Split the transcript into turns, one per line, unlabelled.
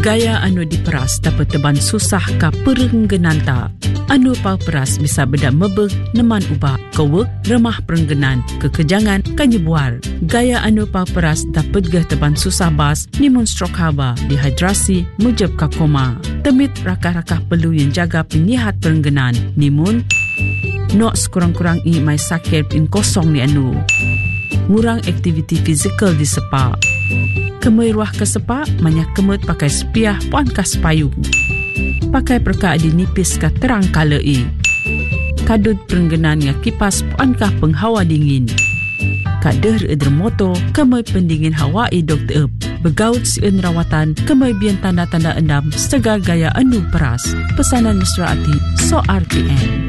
Gaya anu diperas dapat teban susah ka perenggenanta. Anu pau peras bisa bedak mebeg neman ubah, kewek, remah perenggenan, kekejangan, kanyebuar. Gaya anu pau peras dapat geh teban susah bas, nimun strok haba, dehidrasi, mujab ka koma. Temit rakah-rakah perlu yang jaga penyihat perenggenan, nimun, nok sekurang-kurang mai sakit in kosong ni anu. Ngurang aktiviti fizikal di sepak. Kemai ruah ke sepak, banyak kemut pakai sepiah puan kas payung. Pakai perka di nipis ka terang kalai. Kadut perenggenan nga kipas puan kah penghawa dingin. Kader edermoto, kemai pendingin hawa dokter. Begaut si rawatan, kemai bian tanda-tanda endam segar gaya anu peras. Pesanan Nusra Ati, So RTN.